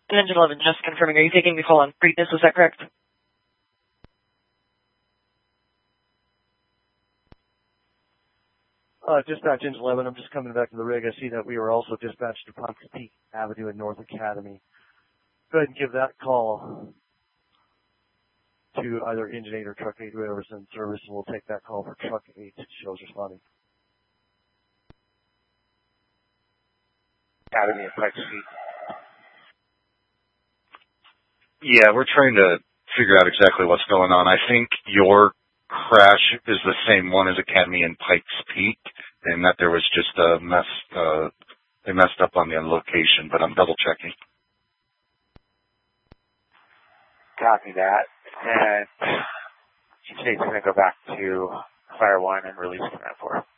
And Engine 11, just confirming, are you taking the call on Preakness, is that correct? Dispatch Engine 11, I'm just coming back to the rig. I see that we were also dispatched to Punks Peak Avenue in North Academy. Go ahead and give that call to either Engine 8 or Truck 8, whoever's in service, and we'll take that call for Truck 8. Shows responding. Academy and Pikes Peak. Yeah, we're trying to figure out exactly what's going on. I think your crash is the same one as Academy and Pikes Peak, and that there was just a they messed up on the location, but I'm double checking. Copy that. And Chief State's going to go back to Fire 1 and release command 4.